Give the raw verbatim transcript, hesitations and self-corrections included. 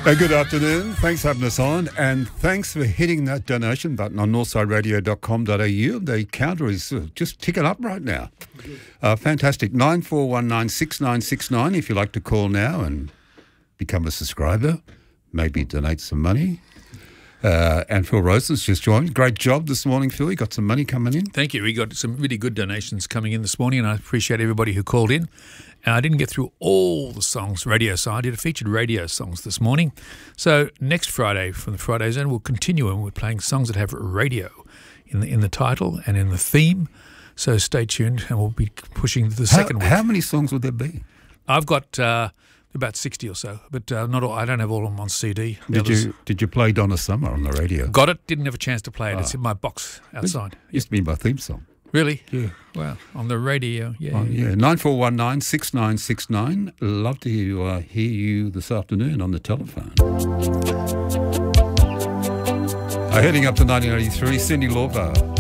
Uh, good afternoon. Thanks for having us on, and thanks for hitting that donation button on northside radio dot com dot a u. The counter is uh, just ticking up right now. Uh, fantastic. nine four one nine six nine six nine if you'd like to call now and become a subscriber, maybe donate some money. Uh, and Phil Rose's just joined. Great job this morning, Phil. You got some money coming in. Thank you. We got some really good donations coming in this morning, and I appreciate everybody who called in. Uh, I didn't get through all the songs radio, so I did a featured radio songs this morning. So next Friday from the Friday Zone, we'll continue and we're playing songs that have radio in the in the title and in the theme. So stay tuned, and we'll be pushing the How, second week. how many songs would there be? I've got uh, about sixty or so, but uh, not all. I don't have all of them on C D. The Did others- you did you play Donna Summer on the radio? Got it. Didn't have a chance to play it. Ah. It's in my box outside. It used to be my theme song. Really? Yeah. Wow. On the radio. Yeah. Oh, yeah, nine four one nine six nine six nine. Love to hear you, uh, hear you this afternoon on the telephone. Uh, heading up to nineteen eighty-three, Cyndi Lauper.